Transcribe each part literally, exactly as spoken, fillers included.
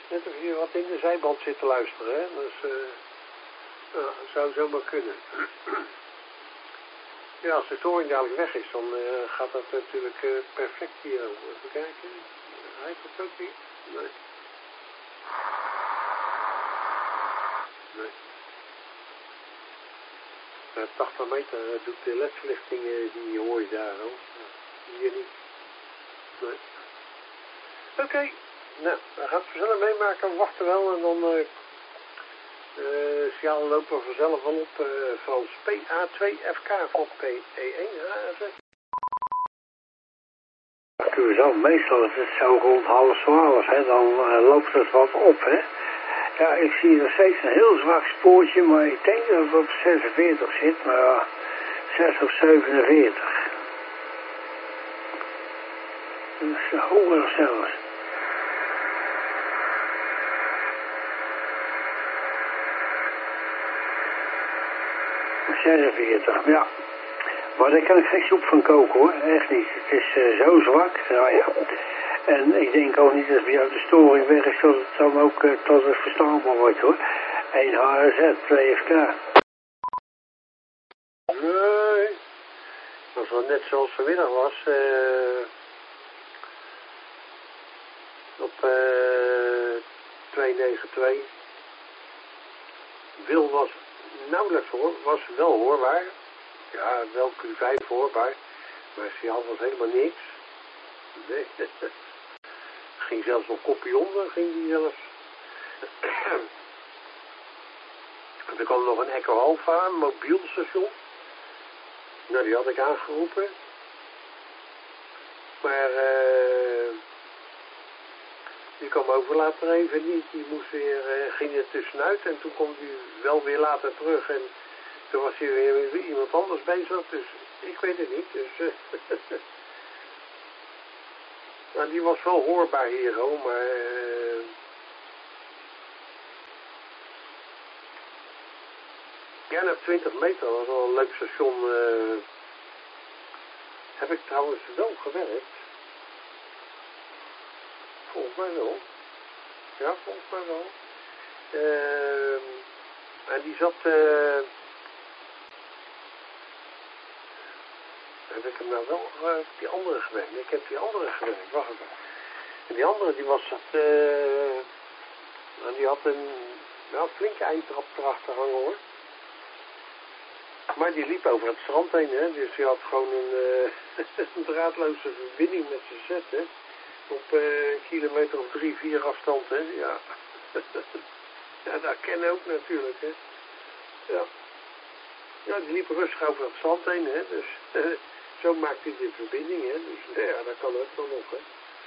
Net of je wat in de zijband zit te luisteren, hè. Dus, uh, nou, dat zou zomaar kunnen. Ja, als de storing dadelijk weg is, dan uh, gaat dat natuurlijk uh, perfect hier. Even kijken. Hij het ook niet? Nee. Nee. Uh, tachtig meter uh, doet de ledverlichting, uh, die hoor je daar al. Uh, hier niet. Nee. Oké. Okay. Nou, we gaan het vanzelf meemaken. We wachten wel en dan uh, uh, signaal lopen we vanzelf wel op. Uh, Frans P A twee F K van P E één H Z. Dan meestal is het zo rond half twaalf, hè, dan uh, loopt het wat op, hè. Ja, ik zie nog steeds een heel zwak spoortje, maar ik denk dat het op zesenveertig zit, maar uh, zes of zevenenveertig. Dat is hoger zelfs. zesenveertig, ja. Maar daar kan ik geen soep van koken, hoor. Echt niet. Het is uh, zo zwak. Nou ja. En ik denk ook niet dat bij jou de storing weg is, dat het dan ook uh, tot het verstaanbaar wordt, hoor. één H Z, twee F K. Nee. Dat was net zoals vanmiddag was. Uh, op uh, tweehonderdnegenentwintig. Wil was nauwelijks hoor. Was wel hoorbaar. Ja, wel Q vijf hoorbaar. Maar signaal was helemaal niks. Nee. Ging zelfs nog kopie onder, ging die zelfs. En er kwam nog een Echo Alpha, een mobiel station. Nou, die had ik aangeroepen. Maar uh, die kwam over later even niet. Die moest weer, uh, ging er tussenuit en toen kwam die wel weer later terug. En toen was hij weer met iemand anders bezig, dus ik weet het niet. Dus, uh, nou, die was wel hoorbaar hier, hoor, maar... Uh, ja, na twintig meter was wel een leuk station. Uh, heb ik trouwens wel gewerkt. Volgens mij wel. Ja, volgens mij wel. Uh, en die zat... Uh, heb ik hem nou wel uh, die andere gewerkt? Ik heb die andere gewerkt, wacht even. En die andere die was dat... Uh, en die had een nou, flinke eindtrap erachter hangen, hoor. Maar die liep over het strand heen, hè. Dus die had gewoon een, uh, een draadloze verbinding met zijn zet, hè. Op uh, een kilometer of drie, vier afstand, hè. Ja. Ja, dat kennen ook natuurlijk, hè. Ja. Ja, die liep rustig over het strand heen, hè. Dus uh, zo maakt hij de verbinding, hè. Dus ja, dat kan ook dan nog, hè.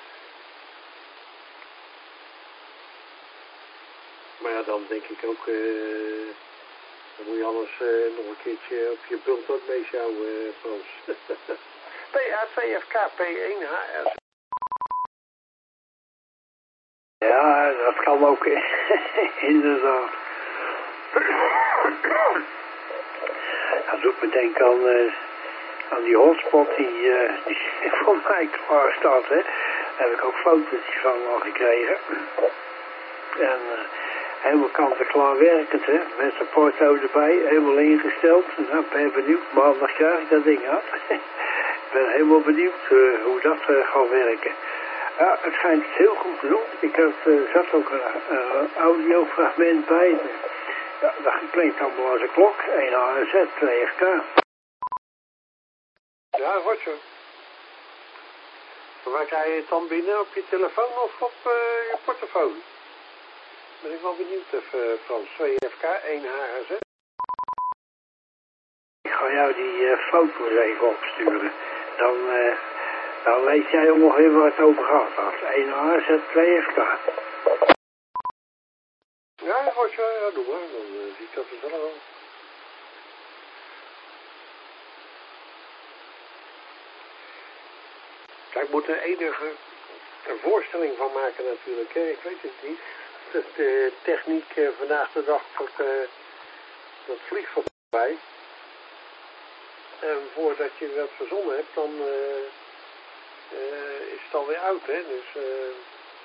Maar ja, dan denk ik ook... Uh, Dan moet je alles uh, nog een keertje op je bult ook meesjouwen, uh, Frans. P A twee F K P één H S. Ja, dat kan ook, inderdaad. Dat doet me denken aan, uh, aan die hotspot die, uh, die voor mij klaar staat, hè. Daar heb ik ook foto's van al gekregen. En... Uh, helemaal kant-en-klaar werkend, hè. Met de porto erbij, helemaal ingesteld. Nou, ik ben benieuwd. Maandag krijg ik dat ding af. Ik ben helemaal benieuwd uh, hoe dat uh, gaat werken. Ja, het schijnt heel goed te doen. Ik had, uh, zat ook een uh, audiofragment bij. Ja, dat klinkt allemaal als een klok. één H Z, twee F K. Ja, Roger. Waar krijg je het dan binnen? Op je telefoon of op uh, je portofoon? Ben ik wel benieuwd even, Frans. twee F K, één H Z. Ik ga jou die uh, foto's even opsturen. Dan, uh, dan weet jij ongeveer waar het over gaat. Als één H Z, twee F K. Ja, Roger, ja, doe maar. Dan uh, zie ik dat het wel. Kijk, ik moet er enige een voorstelling van maken natuurlijk. Hè. Ik weet het niet. Dat de techniek uh, vandaag de dag, dat, uh, dat vliegt voorbij. En voordat je dat verzonnen hebt, dan uh, uh, is het alweer oud, hè. Dus uh,